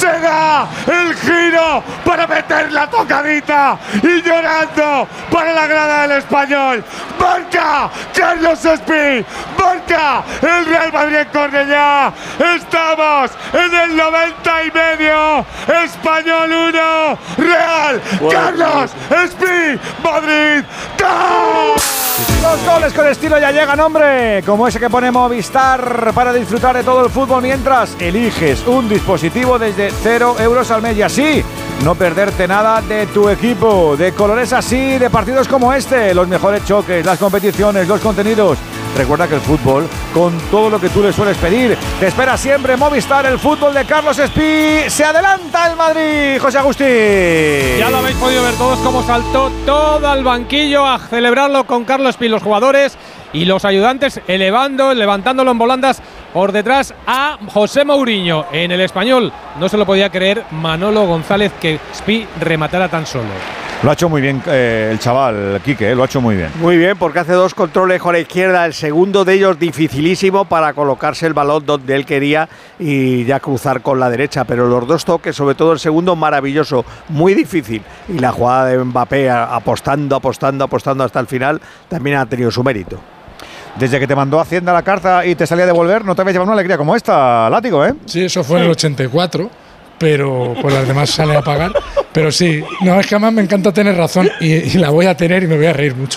se da el giro para meter la tocadita y llorando para la grada del Español. Marca Carlos Espí, marca el Real Madrid en Cornellá. Estamos en el 90 y medio. Español 1, Real Carlos Espí, Madrid 2. Los goles con estilo ya llegan, hombre, como ese que pone Movistar para disfrutar de todo el fútbol mientras eliges un dispositivo desde 0 euros al mes y así no perderte nada de tu equipo, de colores así, de partidos como este, los mejores choques, las competiciones, los contenidos. Recuerda que el fútbol, con todo lo que tú le sueles pedir, te espera siempre Movistar, el fútbol de Carlos Espí. Se adelanta el Madrid, José Agustín. Ya lo habéis podido ver todos cómo saltó todo al banquillo a celebrarlo con Carlos Espí, los jugadores y los ayudantes levantándolo en volandas por detrás a José Mourinho. En el Español no se lo podía creer Manolo González que Espí rematara tan solo. Lo ha hecho muy bien el chaval, Quique, lo ha hecho muy bien. Muy bien, porque hace 2 controles con la izquierda, el segundo de ellos dificilísimo para colocarse el balón donde él quería y ya cruzar con la derecha, pero los 2 toques, sobre todo el segundo, maravilloso, muy difícil. Y la jugada de Mbappé apostando hasta el final, también ha tenido su mérito. Desde que te mandó Hacienda la carta y te salía a devolver, no te habías llevado una alegría como esta, Látigo, ¿eh? Sí, eso fue en el 84, pero pues las demás salen a pagar. Pero sí, no, es que además me encanta tener razón y la voy a tener y me voy a reír mucho.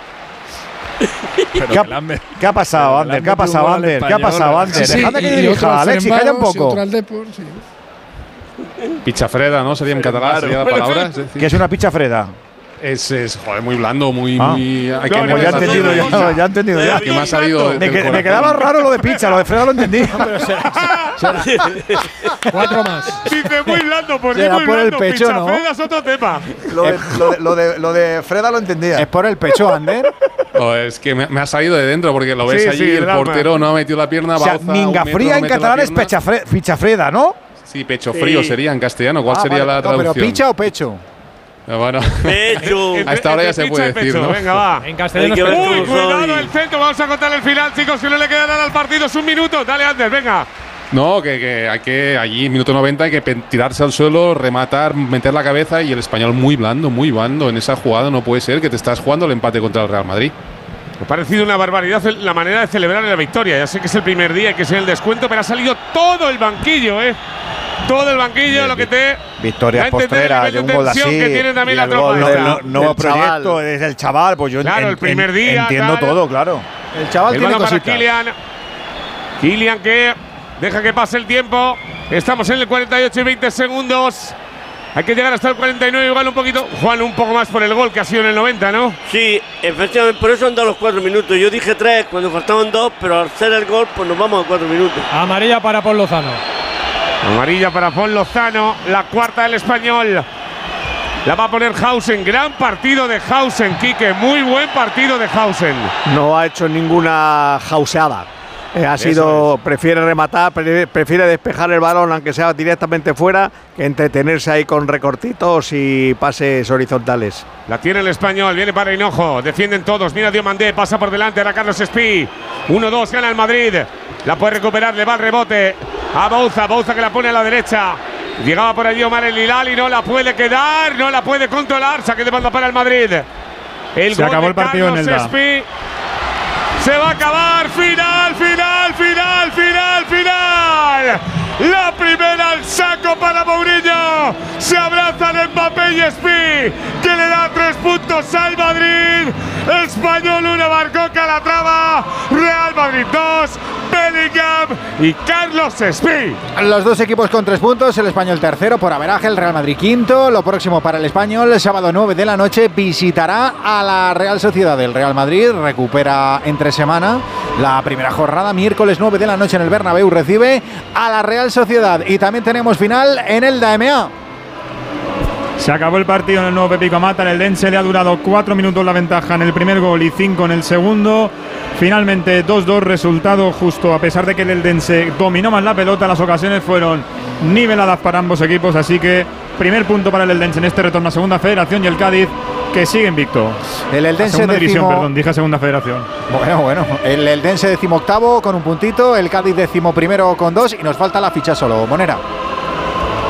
¿Qué ha pasado, Ander? ¿Qué ha pasado, Ander? ¿Qué ha pasado, Ander? Sí, Dejadme que dirija, Alexis, calla un poco. Pichafreda, ¿no? Sería en catalán, sería la palabra. ¿Qué es una pichafreda? Es joder, muy blando, muy. Hay que ya he entendido ya. Que me ha salido. Me quedaba raro lo de picha, lo de Freda lo entendí. 4 más. Dice muy blando, porque será muy por blando. el pecho, ¿no? Freda es otro tema. Lo de Freda lo entendía. Es por el pecho, Ander. Oh, es que me ha salido de dentro porque lo ves allí, el portero no ha metido la pierna. O sea, minga fría en catalán es pichafreda, ¿no? Sí, pecho frío sería en castellano. ¿Cuál sería la traducción? ¿Pero picha o pecho? Bueno, pecho. Hasta ahora ya se puede decir, ¿no? Venga, va. En castellano es Uy, cuidado el centro. Vamos a contar el final, chicos, que no le queda nada al partido. Es un minuto. Dale, Ander, venga. No, que hay que allí, minuto 90, hay que tirarse al suelo, rematar, meter la cabeza y el Español muy blando en esa jugada. No puede ser que te estás jugando el empate contra el Real Madrid. Me ha parecido una barbaridad la manera de celebrar la victoria. Ya sé que es el primer día y que es el descuento, pero ha salido todo el banquillo, todo el banquillo, lo que te victoria postrera de un gol así que tiene también la tropa. Nuevo proyecto desde el chaval, pues yo claro, el primer día entiendo todo, claro. El chaval tiene cositas. Para Kylian que deja que pase el tiempo. Estamos en el 48 y 20 segundos. Hay que llegar hasta el 49, igual un poquito. Juan, un poco más por el gol que ha sido en el 90, ¿no? Sí, efectivamente, por eso han dado los 4 minutos. Yo dije 3 cuando faltaban 2, pero al hacer el gol, pues nos vamos a 4 minutos. Amarilla para Paul Lozano. Amarilla para Paul Lozano, la cuarta del Español. La va a poner Hausen. Gran partido de Hausen, Quique. Muy buen partido de Hausen. No ha hecho ninguna jauseada. Prefiere rematar, prefiere despejar el balón, aunque sea directamente fuera, que entretenerse ahí con recortitos y pases horizontales. La tiene el Español, viene para Hinojo, defienden todos, mira Diomandé, pasa por delante, ahora Carlos Espí. 1-2, gana el Madrid. La puede recuperar, le va el rebote a Bouza que la pone a la derecha. Llegaba por allí Omar El Hilal y no la puede quedar, no la puede controlar. Saque de banda para el Madrid. Se acabó el partido en el Espí. Se va a acabar, final. La primera al saco para Mourinho. Se abrazan Mbappé y Espí, que le da 3 puntos al Madrid. Español 1, marcó Calatrava. Real Madrid 2, Bellingham y Carlos Espí. Los 2 equipos con 3 puntos, el Español tercero por averaje, el Real Madrid quinto. Lo próximo para el Español, el sábado 9 de la noche, visitará a la Real Sociedad. El Real Madrid recupera entre semana la primera jornada, miércoles 9 de la noche en el Bernabéu, recibe a la Real Sociedad. Y también tenemos final en el DMA. Se acabó el partido en el nuevo Pepico Mata. En el Dense le ha durado 4 minutos la ventaja en el primer gol y 5 en el segundo. Finalmente 2-2, resultado justo, a pesar de que el Eldense dominó más la pelota. Las ocasiones fueron niveladas para ambos equipos, así que primer punto para el Eldense en este retorno a Segunda Federación, y el Cádiz, que sigue invicto. El Eldense Segunda división, perdón, dije Segunda Federación. Bueno, el Eldense 18º con un puntito, el Cádiz 11º con 2, y nos falta la ficha solo, Monera.